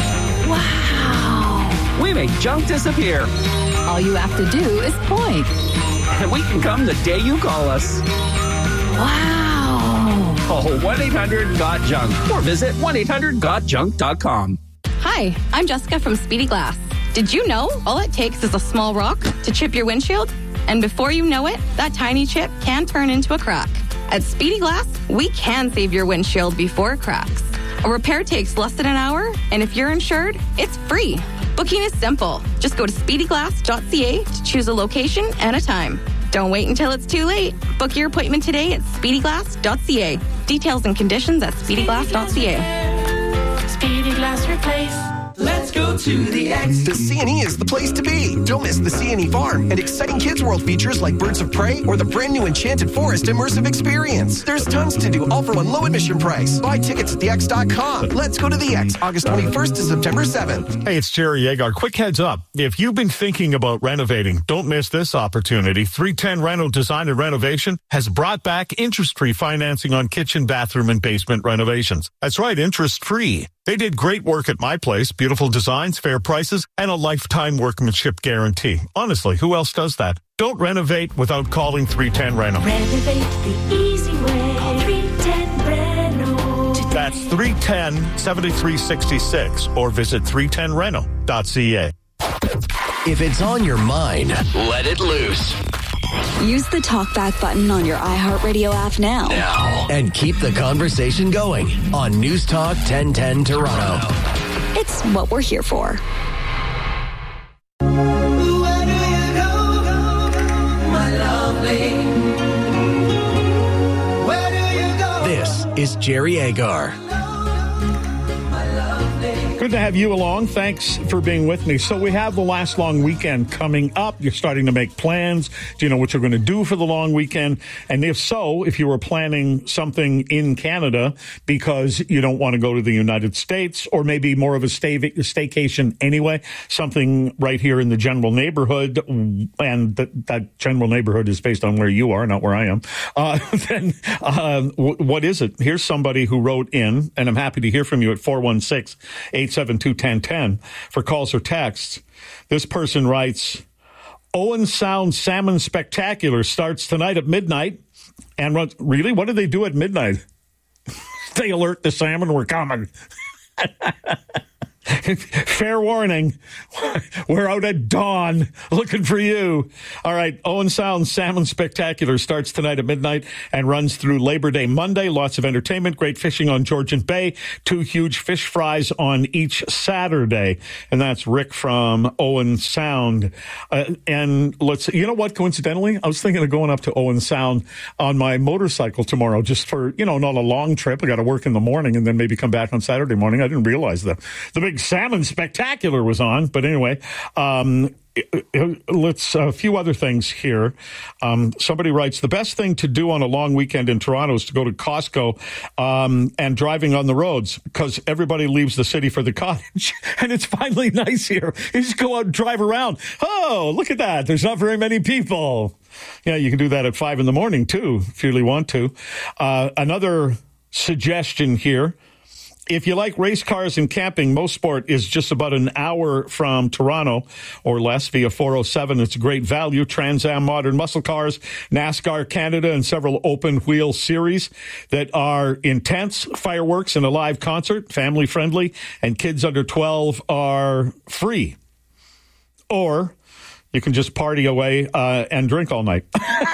Wow. We make junk disappear. All you have to do is point. And we can come the day you call us. Wow. Call one eight hundred got junk or visit one eight hundred got junk dot com. Hi, I'm Jessica from Speedy Glass. Did you know all it takes is a small rock to chip your windshield? And before you know it, that tiny chip can turn into a crack. At Speedy Glass, we can save your windshield before it cracks. A repair takes less than an hour, and if you're insured, it's free. Booking is simple. Just go to speedy glass dot c a to choose a location and a time. Don't wait until it's too late. Book your appointment today at speedy glass dot c a. Details and conditions at speedy glass dot c a. Speedy Glass Replace. Let's go to the X. The C and E is the place to be. Don't miss the C and E Farm and exciting Kids World features like Birds of Prey or the brand new Enchanted Forest immersive experience. There's tons to do, all for one low admission price. Buy tickets at the x dot com. Let's go to the X, August twenty-first to September seventh. Hey, it's Jerry Agar. Quick heads up. If you've been thinking about renovating, don't miss this opportunity. three ten Reno Design and Renovation has brought back interest-free financing on kitchen, bathroom, and basement renovations. That's right, interest-free. They did great work at my place, beautiful designs, fair prices, and a lifetime workmanship guarantee. Honestly, who else does that? Don't renovate without calling three ten Reno. Renovate the easy way. Call three ten Reno. That's three ten, seven three six six or visit three ten reno dot c a. If it's on your mind, let it loose. Use the talkback button on your iHeartRadio app now. Now. And keep the conversation going on News Talk ten ten Toronto. It's what we're here for. Where do you go, my lovely? Where do you go? This is Jerry Agar. Good to have you along. Thanks for being with me. So we have the last long weekend coming up. You're starting to make plans. Do you know what you're going to do for the long weekend? And if so, if you were planning something in Canada because you don't want to go to the United States, or maybe more of a stay, staycation anyway, something right here in the general neighborhood, and that, that general neighborhood is based on where you are, not where I am, uh, then uh, w- what is it? Here's somebody who wrote in, and I'm happy to hear from you at four one six, eight seven two, one zero one zero for calls or texts. This person writes, Owen Sound Salmon Spectacular starts tonight at midnight. And runs, really? What do they do at midnight? They alert the salmon we're coming. Fair warning, we're out at dawn looking for you. All right, Owen Sound Salmon Spectacular starts tonight at midnight and runs through Labor Day Monday. Lots of entertainment, great fishing on Georgian Bay, two huge fish fries on each Saturday. And that's Rick from Owen Sound. Uh, and let's, you know what, coincidentally, I was thinking of going up to Owen Sound on my motorcycle tomorrow just for, you know, not a long trip. I got to work in the morning and then maybe come back on Saturday morning. I didn't realize that the big Salmon Spectacular was on, but anyway, um, let's a few other things here. Um, somebody writes, the best thing to do on a long weekend in Toronto is to go to Costco um, and driving on the roads because everybody leaves the city for the cottage and it's finally nice here. You just go out and drive around. Oh, look at that. There's not very many people. Yeah, you can do that at five in the morning too, if you really want to. Uh, another suggestion here. If you like race cars and camping, Most Sport is just about an hour from Toronto or less via four oh seven. It's a great value. Trans Am modern muscle cars, NASCAR Canada, and several open wheel series that are intense, fireworks and a live concert, family friendly, and kids under twelve are free. Or you can just party away uh, and drink all night.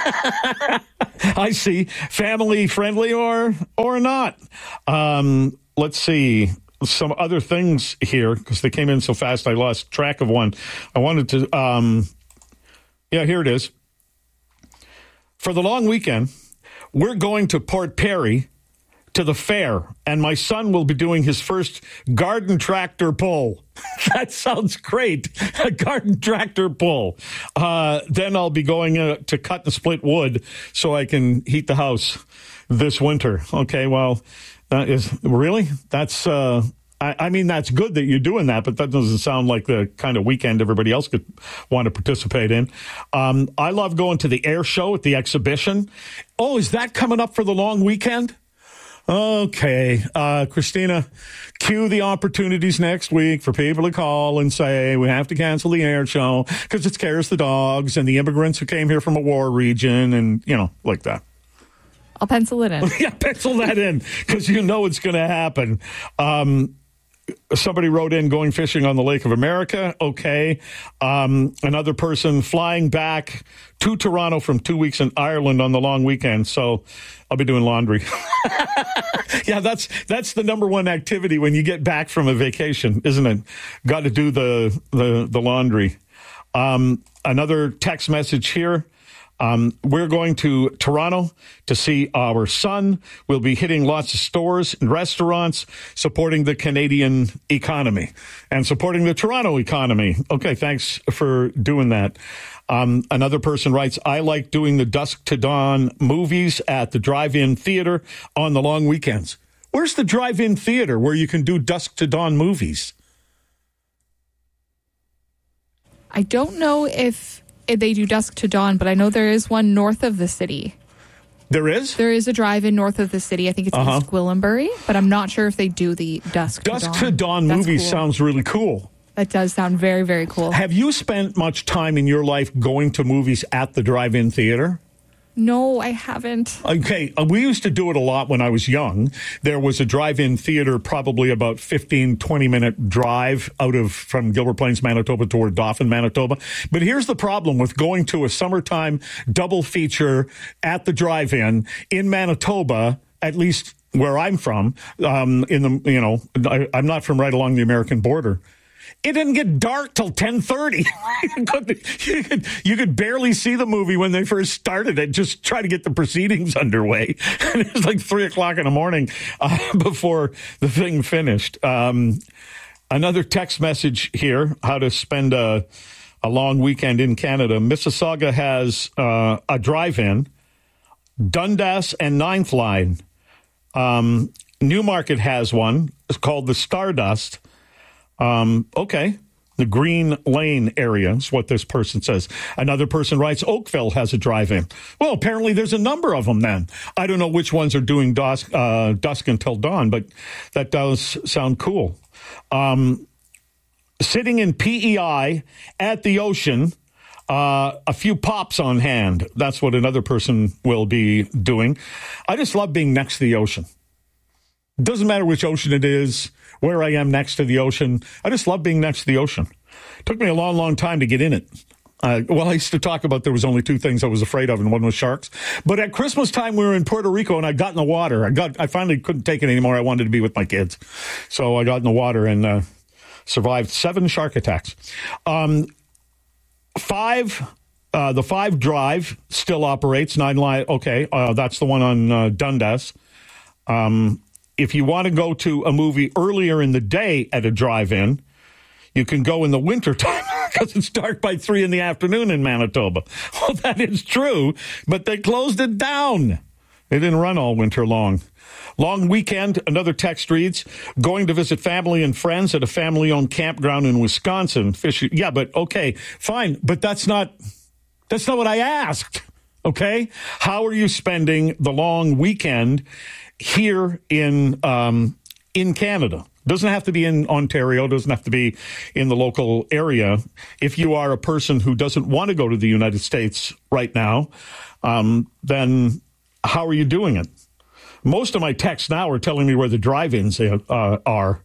I see. Family friendly or or not. Um Let's see some other things here because they came in so fast I lost track of one. I wanted to, um, yeah, here it is. For the long weekend, we're going to Port Perry to the fair, and my son will be doing his first garden tractor pull. That sounds great. A garden tractor pull. Uh, then I'll be going uh, to cut and split wood so I can heat the house this winter. Okay, well... That is really that's uh, I, I mean, that's good that you're doing that, but that doesn't sound like the kind of weekend everybody else could want to participate in. Um, I love going to the air show at the exhibition. Oh, is that coming up for the long weekend? Okay, uh, Christina, cue the opportunities next week for people to call and say we have to cancel the air show because it scares the dogs and the immigrants who came here from a war region and, you know, like that. I'll pencil it in. Yeah, pencil that in because you know it's going to happen. Um, somebody wrote in going fishing on the Lake of America. Okay. Um, another person flying back to Toronto from two weeks in Ireland on the long weekend. So I'll be doing laundry. Yeah, that's that's the number one activity when you get back from a vacation, isn't it? Got to do the, the, the laundry. Um, another text message here. Um, we're going to Toronto to see our son. We'll be hitting lots of stores and restaurants, supporting the Canadian economy and supporting the Toronto economy. Okay, thanks for doing that. Um, another person writes, I like doing the dusk to dawn movies at the drive-in theater on the long weekends. Where's the drive-in theater where you can do dusk to dawn movies? I don't know if they do dusk to dawn, but I know there is one north of the city. There is? There is a drive-in north of the city. I think it's uh-huh. East Gwillimbury, but I'm not sure if they do the dusk, dusk to dawn. Dusk to dawn movies cool. Sounds really cool. That does sound very, very cool. Have you spent much time in your life going to movies at the drive-in theater? No, I haven't. Okay, uh, we used to do it a lot when I was young. There was a drive-in theater, probably about fifteen, twenty minute drive out of from Gilbert Plains, Manitoba toward Dauphin, Manitoba. But here's the problem with going to a summertime double feature at the drive-in in Manitoba, at least where I'm from, um, in the, you know, I, I'm not from right along the American border. It didn't get dark till ten thirty. you, could, you, could, you could barely see the movie when they first started it, just try to get the proceedings underway. And it was like three o'clock in the morning uh, before the thing finished. Um, another text message here, how to spend a, a long weekend in Canada. Mississauga has uh, a drive-in. Dundas and Ninth Line. Um, Newmarket has one. It's called the Stardust. Um, okay. The Green Lane area is what this person says. Another person writes, Oakville has a drive-in. Well, apparently there's a number of them then. I don't know which ones are doing dusk, uh, dusk until dawn, but that does sound cool. Um, sitting in P E I at the ocean, uh, a few pops on hand. That's what another person will be doing. I just love being next to the ocean. Doesn't matter which ocean it is, where I am next to the ocean. I just love being next to the ocean. It took me a long, long time to get in it. Uh, well, I used to talk about there was only two things I was afraid of, and one was sharks. But at Christmas time, we were in Puerto Rico, and I got in the water. I got, I finally couldn't take it anymore. I wanted to be with my kids. So I got in the water and uh, survived seven shark attacks. Um, five... Uh, the five Drive still operates. Nine Line, okay, uh, that's the one on uh, Dundas. Um, if you want to go to a movie earlier in the day at a drive-in, you can go in the wintertime because it's dark by three in the afternoon in Manitoba. Well, that is true, but they closed it down. They didn't run all winter long. Long weekend, another text reads, going to visit family and friends at a family-owned campground in Wisconsin. Fishing. Yeah, but okay, fine, but that's not... That's not what I asked, okay? How are you spending the long weekend here in um, in Canada? Doesn't have to be in Ontario, doesn't have to be in the local area. If you are a person who doesn't want to go to the United States right now, um, then how are you doing it? Most of my texts now are telling me where the drive-ins uh, are.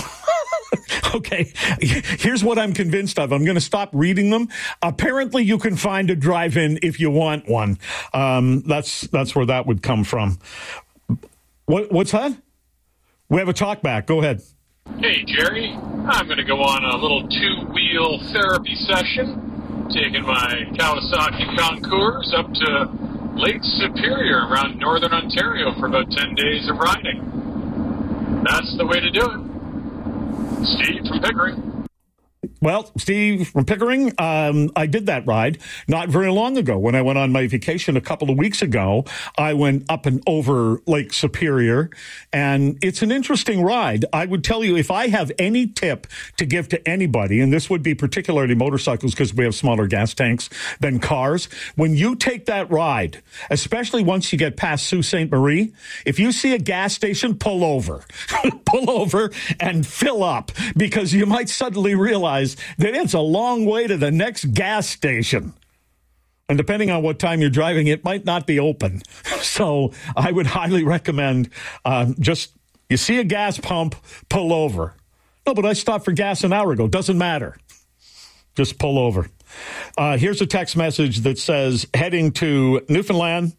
Okay, here's what I'm convinced of. I'm going to stop reading them. Apparently, you can find a drive-in if you want one. Um, that's that's where that would come from. What What's that? We have a talk back. Go ahead. Hey, Jerry. I'm going to go on a little two-wheel therapy session, taking my Kawasaki Concours up to Lake Superior around northern Ontario for about ten days of riding. That's the way to do it. Steve from Pickering. Well, Steve from Pickering, um, I did that ride not very long ago. When I went on my vacation a couple of weeks ago, I went up and over Lake Superior, and it's an interesting ride. I would tell you, if I have any tip to give to anybody, and this would be particularly motorcycles because we have smaller gas tanks than cars, when you take that ride, especially once you get past Sault Ste. Marie, if you see a gas station, pull over. Pull over and fill up, because you might suddenly realize that it's a long way to the next gas station. And depending on what time you're driving, it might not be open. So I would highly recommend uh, just, you see a gas pump, pull over. No, but I stopped for gas an hour ago. Doesn't matter. Just pull over. Uh, here's a text message that says, heading to Newfoundland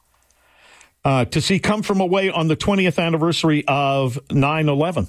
uh, to see Come From Away on the twentieth anniversary of nine eleven.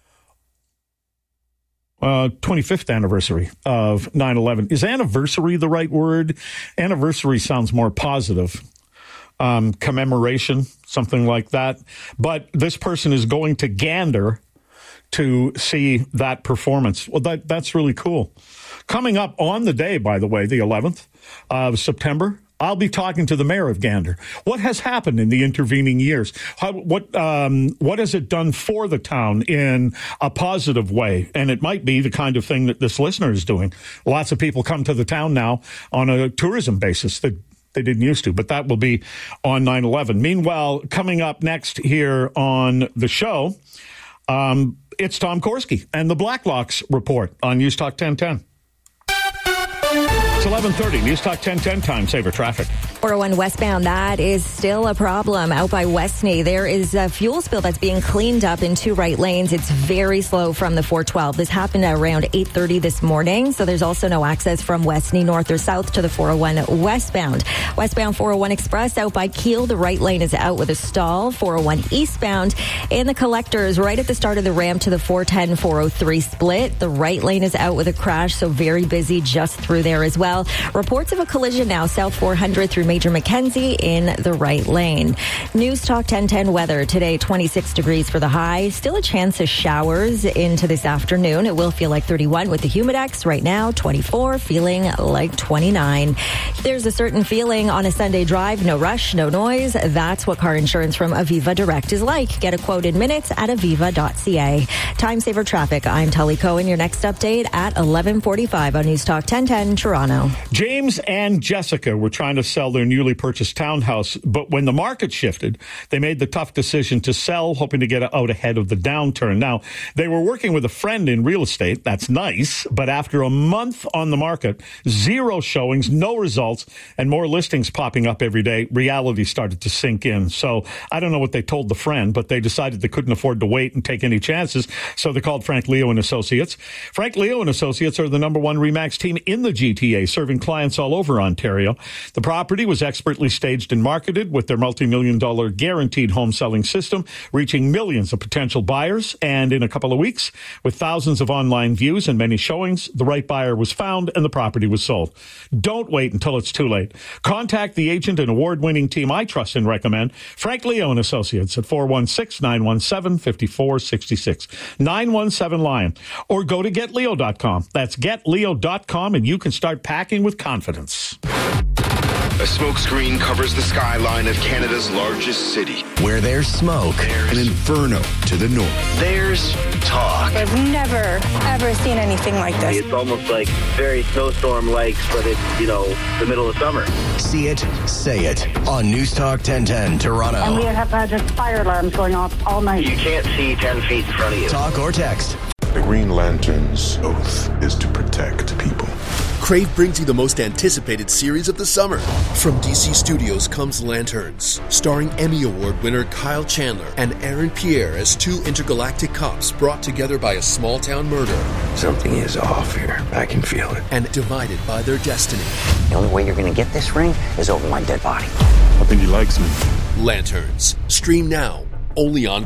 Uh, twenty-fifth anniversary of nine eleven. Is anniversary the right word? Anniversary sounds more positive. Um, commemoration, something like that. But this person is going to Gander to see that performance. Well, that that's really cool. Coming up on the day, by the way, the eleventh of September, I'll be talking to the mayor of Gander. What has happened in the intervening years? How, what um, what has it done for the town in a positive way? And it might be the kind of thing that this listener is doing. Lots of people come to the town now on a tourism basis that they didn't used to, but that will be on nine eleven. Meanwhile, coming up next here on the show, um, it's Tom Korski and the Blacklocks report on News Talk ten ten. It's eleven thirty. News Talk ten ten, time saver traffic. four oh one westbound, that is still a problem out by Westney. There is a fuel spill that's being cleaned up in two right lanes. It's very slow from the four twelve. This happened at around eight thirty this morning, so there's also no access from Westney north or south to the four oh one westbound. Westbound four oh one Express out by Kiel, the right lane is out with a stall. four oh one eastbound in the collectors right at the start of the ramp to the four ten four oh three split. The right lane is out with a crash, so very busy just through there as well. Reports of a collision now south four hundred through Major Mackenzie in the right lane. News Talk ten ten weather today, twenty-six degrees for the high. Still a chance of showers into this afternoon. It will feel like thirty-one with the Humidex. Right now, twenty-four, feeling like twenty-nine. There's a certain feeling on a Sunday drive. No rush, no noise. That's what car insurance from Aviva Direct is like. Get a quote in minutes at aviva dot c a. Time saver traffic. I'm Tully Cohen. Your next update at eleven forty-five on News Talk ten ten Toronto. James and Jessica were trying to sell their newly purchased townhouse. But when the market shifted, they made the tough decision to sell, hoping to get out ahead of the downturn. Now, they were working with a friend in real estate. That's nice. But after a month on the market, zero showings, no results, and more listings popping up every day, reality started to sink in. So I don't know what they told the friend, but they decided they couldn't afford to wait and take any chances. So they called Frank Leo and Associates. Frank Leo and Associates are the number one RE/MAX team in the G T A, serving clients all over Ontario. The property was expertly staged and marketed with their multi-million dollar guaranteed home selling system, reaching millions of potential buyers. And in a couple of weeks, with thousands of online views and many showings, the right buyer was found and the property was sold. Don't wait until it's too late. Contact the agent and award-winning team I trust and recommend, Frank Leo and Associates, at four one six, nine one seven, five four six six, nine one seven Lion, or go to get leo dot com. That's get leo dot com, and you can start packing with confidence. A smokescreen covers the skyline of Canada's largest city. Where there's smoke, there's an inferno to the north. There's talk. I've never, ever seen anything like this. It's almost like very snowstorm-like, but it's, you know, the middle of summer. See it, say it on News Talk ten ten Toronto. And we have had just fire alarms going off all night. You can't see ten feet in front of you. Talk or text. The Green Lantern's oath is to protect people. Crave brings you the most anticipated series of the summer. From D C Studios comes Lanterns, starring Emmy Award winner Kyle Chandler and Aaron Pierre as two intergalactic cops brought together by a small-town murder. Something is off here. I can feel it. And divided by their destiny. The only way you're going to get this ring is over my dead body. I think he likes me. Lanterns. Stream now, only on